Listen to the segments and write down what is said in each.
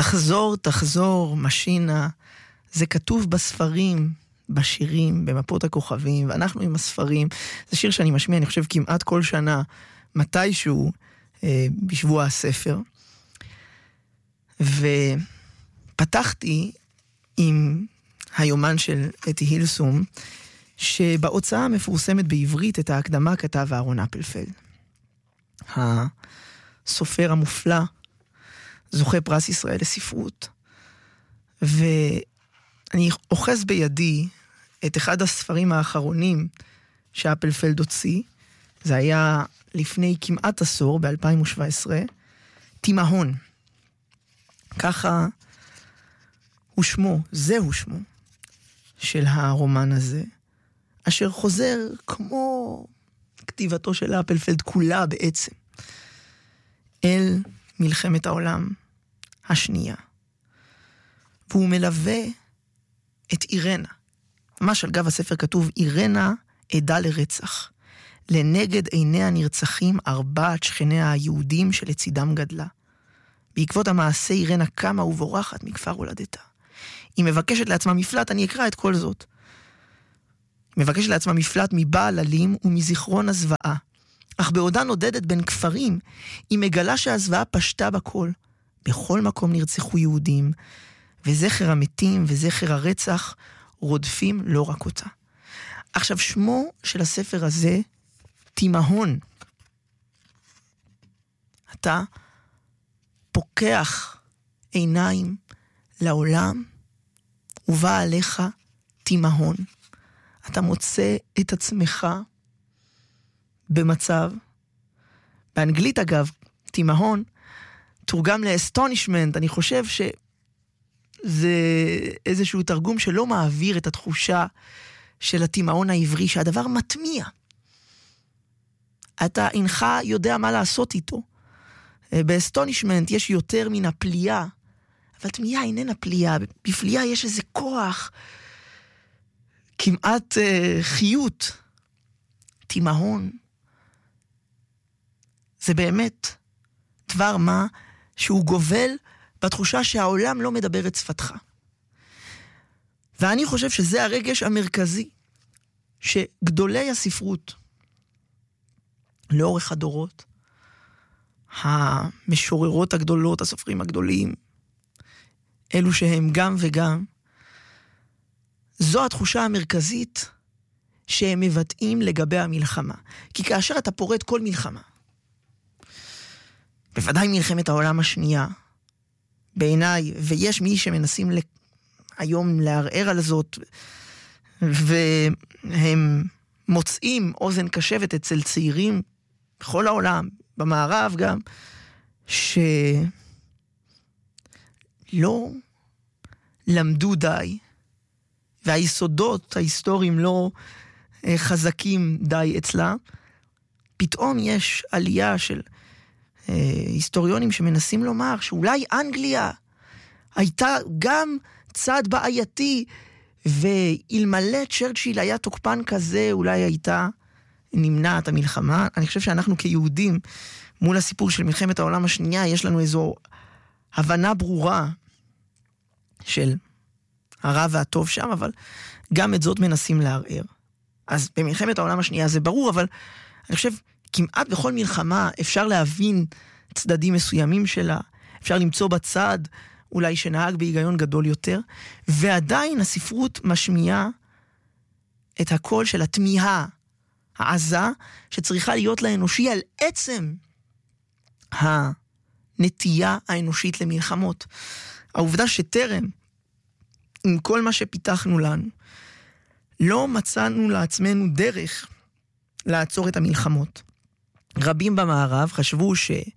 תחזור, תחזור, משינה, זה כתוב בספרים, בשירים, במפות הכוכבים, ואנחנו עם הספרים. זה שיר שאני משמיע, אני חושב, כמעט כל שנה, מתישהו, בשבוע הספר. ופתחתי עם היומן של אתי הילסום, שבהוצאה המפורסמת בעברית את ההקדמה כתב אהרון אפלפלד. הסופר המופלא, זוכה פרס ישראל לספרות. ואני אוחז בידי את אחד הספרים האחרונים שאפלפלד הוציא. זה היה לפני כמעט עשור, ב-2017, תימהון. ככה הוא שמו, זהו שמו, של הרומן הזה, אשר חוזר כמו כתיבתו של אפלפלד כולה בעצם, אל מלחמת העולם השנייה. והוא מלווה את אירנה. ממש על גב הספר כתוב, אירנה עדה לרצח. לנגד עיני הנרצחים 4 שכניה היהודים שלצידם גדלה. בעקבות המעשה אירנה קמה ובורחת מכפר הולדתה. היא מבקשת לעצמה מפלט, אני אקרא את כל זאת. היא מבקשת לעצמה מפלט מבעל אלים ומזיכרון הזוועה. אך בעודה נודדת בין כפרים, היא מגלה שהזוועה פשטה בכל. בכל מקום נרצחו יהודים, וזכר המתים וזכר הרצח רודפים לא רק אותה. עכשיו, שמו של הספר הזה, תימהון. אתה פוקח עיניים לעולם, ובא עליך תימהון. אתה מוצא את עצמך במצב, באנגלית אגב, תימהון, תורגם לאסטונישמנט, אני חושב שזה איזשהו תרגום שלא מעביר את התחושה של התימהון העברי, שהדבר מטמיע. אתה אינך יודע מה לעשות איתו. באסטונישמנט יש יותר מן הפליאה, אבל תמיהה איננה פליאה. בפליאה יש איזה כוח, כמעט חיות. תימהון. זה באמת דבר מה שהוא גובל בתחושה שהעולם לא מדבר את שפתך. ואני חושב שזה הרגש המרכזי שגדולי הספרות לאורך הדורות, המשוררות הגדולות, הסופרים הגדולים, אלו שהם גם וגם, זו התחושה המרכזית שהם מבטאים לגבי המלחמה. כי כאשר אתה פורט כל מלחמה, בוודאי מלחמת העולם השנייה, בעיניי, ויש מי שמנסים היום לערער על זאת, והם מוצאים אוזן קשבת אצל צעירים בכל העולם, במערב גם, שלא למדו די, והיסודות ההיסטוריים לא חזקים די אצלה. פתאום יש עלייה של היסטוריונים שמנסים לומר שאולי אנגליה הייתה גם צד בעייתי, ואלמלא צ'רצ'יל היה תוקפן כזה, אולי הייתה נמנעת המלחמה. אני חושב שאנחנו כיהודים, מול הסיפור של מלחמת העולם השנייה, יש לנו איזו הבנה ברורה של הרע והטוב שם, אבל גם את זאת מנסים לערער. אז במלחמת העולם השנייה זה ברור, אבל אני חושב, כמעט בכל מלחמה אפשר להבין צדדים מסוימים שלה, אפשר למצוא בצד אולי שנהג בהיגיון גדול יותר, ועדיין הספרות משמיעה את הקול של התמיהה העזה, שצריכה להיות לאנושי על עצם הנטייה האנושית למלחמות. העובדה שטרם, עם כל מה שפיתחנו לנו, לא מצאנו לעצמנו דרך לעצור את המלחמות. רבים במערב חשבו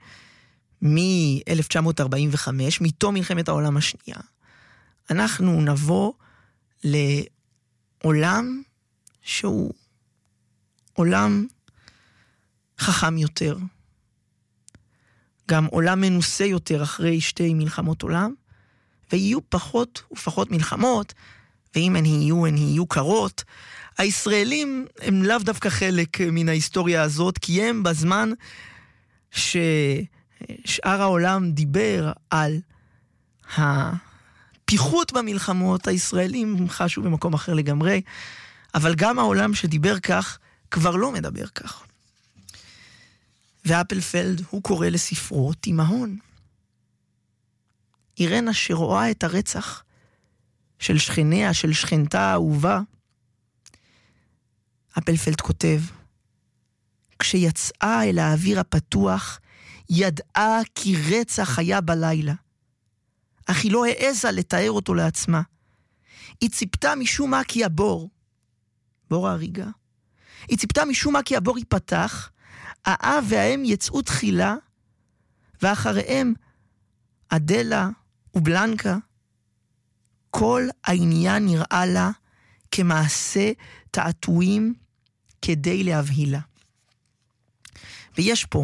מ-1945, מתום מלחמת העולם השנייה, אנחנו נבוא לעולם שהוא עולם חכם יותר, גם עולם מנוסה יותר אחרי 2 מלחמות עולם, ויהיו פחות ופחות מלחמות, ואם הן יהיו קרות. הישראלים הם לאו דווקא חלק מן ההיסטוריה הזאת, כי הם בזמן ששאר העולם דיבר על הפיחות במלחמות, הישראלים חשו במקום אחר לגמרי, אבל גם העולם שדיבר כך, כבר לא מדבר כך. ואפלפלד, הוא קורא לספרו תימהון. אירנה שרואה את הרצח של שכניה, של שכנתה האהובה. אפלפלד כותב, כשיצאה אל האוויר הפתוח, ידעה כי רצח היה בלילה. אך היא לא העזה לתאר אותו לעצמה. היא ציפתה משום מה כי הבור, בור ההריגה, היא ציפתה משום מה כי הבור ייפתח, האב והאם יצאו תחילה, ואחריהם אדלה ובלנקה. כל העניין נראה לה כמעשה תעתועים כדי להבהילה. ויש פה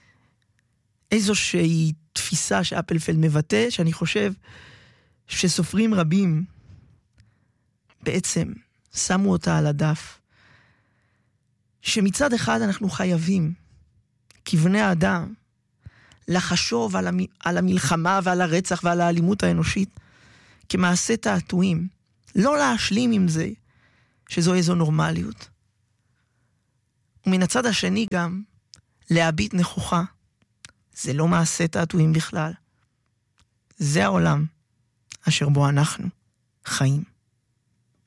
איזושהי תפיסה שאפלפלד מבטא, שאני חושב שסופרים רבים בעצם שמו אותה על הדף, שמצד אחד אנחנו חייבים, כבני האדם, לחשוב על המלחמה ועל הרצח ועל האלימות האנושית, כמעשה תעתועים, לא להשלים עם זה, שזו איזו נורמליות. ומן הצד השני גם, להביט נכוחה, זה לא מעשה תעתועים בכלל. זה העולם אשר בו אנחנו חיים.